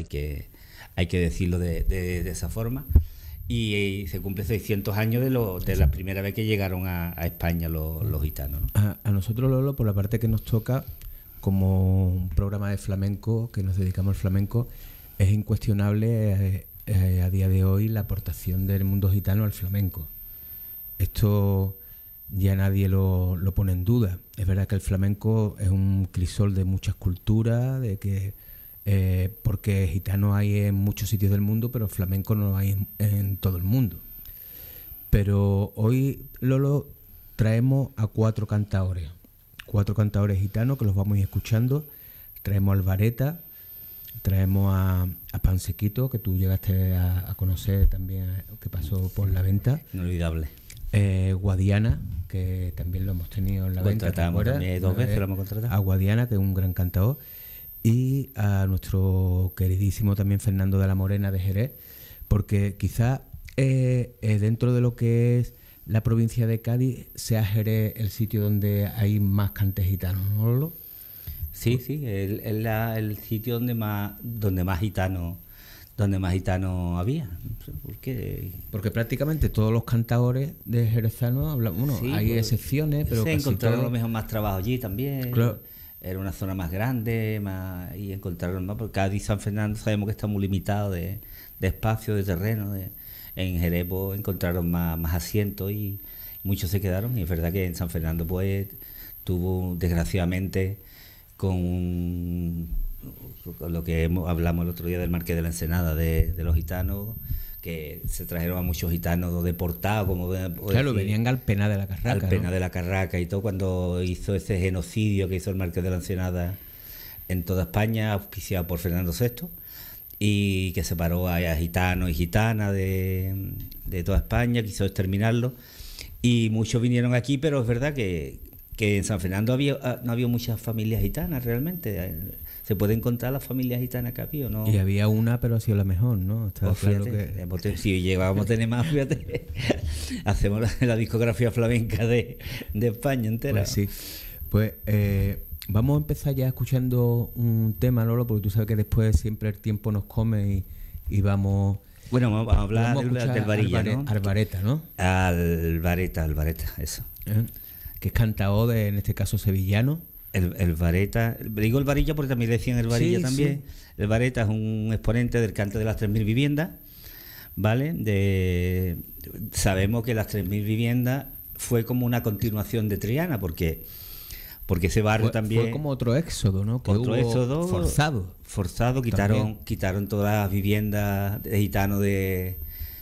hay que decirlo de esa forma. Y se cumple 600 años de la primera vez que llegaron a España los gitanos, ¿no? A nosotros, Lolo, por la parte que nos toca, como un programa de flamenco, que nos dedicamos al flamenco, es incuestionable a día de hoy la aportación del mundo gitano al flamenco. Esto ya nadie lo pone en duda. Es verdad que el flamenco es un crisol de muchas culturas, porque gitanos hay en muchos sitios del mundo, pero flamenco no hay en todo el mundo. Pero hoy, Lolo, traemos a cuatro cantadores gitanos que los vamos a ir escuchando. Traemos a Alvareta, traemos a Pansequito, que tú llegaste a conocer también, que pasó por la venta. Inolvidable. Guadiana, que también lo hemos tenido en la venta. Contratamos también 2 veces, lo hemos contratado. A Guadiana, que es un gran cantador, y a nuestro queridísimo también Fernando de la Morena de Jerez, porque quizá dentro de lo que es la provincia de Cádiz sea Jerez el sitio donde hay más cantes gitanos, ¿no, Lolo? Sí, es el sitio donde más gitanos había. Porque prácticamente todos los cantadores de jerezanos hablan, hay excepciones, pero se encontraron todos... lo mejor más trabajo allí también. Claro. Era una zona más grande, y encontraron más, porque Cádiz y San Fernando sabemos que está muy limitado de espacio, de terreno. En Jerez pues, encontraron más asientos y muchos se quedaron. Y es verdad que en San Fernando pues tuvo, desgraciadamente, con lo que hablamos el otro día del Marqués de la Ensenada, de los gitanos, que se trajeron a muchos gitanos deportados, como claro, venían al Pena de la Carraca. Al Pena de la Carraca y todo, cuando hizo ese genocidio que hizo el Marqués de la Ensenada en toda España, auspiciado por Fernando VI, y que separó a gitanos y gitanas de toda España, quiso exterminarlo, y muchos vinieron aquí, pero es verdad que en San Fernando no había muchas familias gitanas realmente. Se pueden contar las familias gitanas que había, ¿no? Y había una, pero ha sido la mejor, ¿no? Está pues claro fíjate, que... si llegábamos a tener más, fíjate, hacemos la discografía flamenca de España entera. Pues sí. Pues vamos a empezar ya escuchando un tema, Lolo, porque tú sabes que después siempre el tiempo nos come y vamos... Bueno, vamos a hablar del Varilla, ¿no? Alvareta, ¿no? Alvareta, eso. Que es cantador en este caso sevillano. El Vareta, digo el Varilla porque también le decían el Varilla, sí, también. Sí. El Vareta es un exponente del cante de las 3.000 viviendas, ¿vale? Sabemos que las 3.000 viviendas fue como una continuación de Triana, porque ese barrio también... Fue como otro éxodo, ¿no? Que otro éxodo forzado. Quitaron todas las viviendas de gitanos de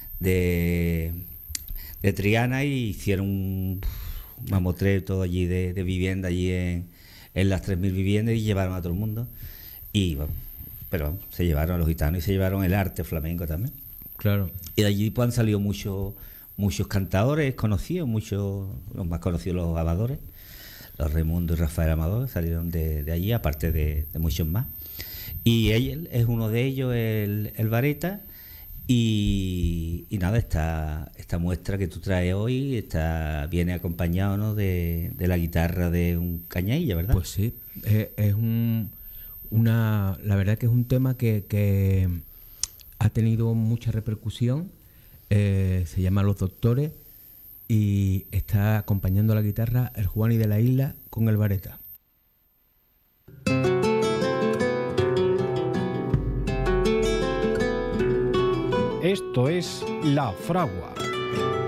Triana y hicieron un mamotreo todo allí de vivienda allí en las 3.000 viviendas y llevaron a todo el mundo. Pero se llevaron a los gitanos y se llevaron el arte flamenco también. Claro. Y de allí pues han salido muchos cantadores conocidos, los más conocidos, los amadores, los Raimundo y Rafael Amador salieron de allí, aparte de muchos más. Y él es uno de ellos, el Vareta. Y nada, esta muestra que tú traes hoy viene acompañado, ¿no? de la guitarra de un cañailla, ¿verdad? Pues sí, es la verdad que es un tema que ha tenido mucha repercusión. Se llama Los Doctores y está acompañando a la guitarra el Juani de la Isla con el Vareta. Esto es La Fragua.